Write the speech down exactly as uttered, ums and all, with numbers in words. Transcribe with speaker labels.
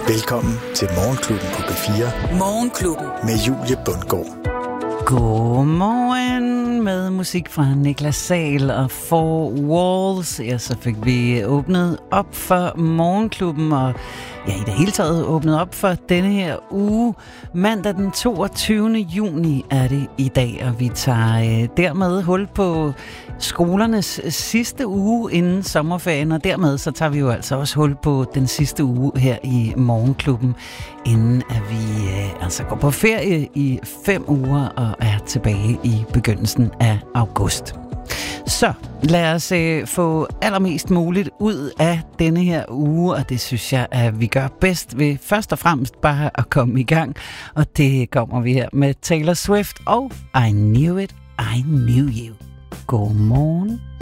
Speaker 1: Velkommen til Morgenklubben på B fire.
Speaker 2: Morgenklubben.
Speaker 1: Med Julie Bundgaard.
Speaker 3: Godmorgen med musik fra Niklas Sahl og Four Walls. Ja, så fik vi åbnet op for Morgenklubben, og ja, i det hele taget åbnet op for denne her uge. Mandag den toogtyvende juni er det i dag, og vi tager øh, dermed hul på skolernes sidste uge inden sommerferien, og dermed så tager vi jo altså også hul på den sidste uge her i Morgenklubben, inden at vi øh, altså går på ferie i fem uger og er tilbage i begyndelsen af august. Så lad os øh, få allermest muligt ud af denne her uge, og det synes jeg, at vi gør bedst ved først og fremmest bare at komme i gang. Og det kommer vi her med Taylor Swift og I Knew It, I Knew You. Godmorgen.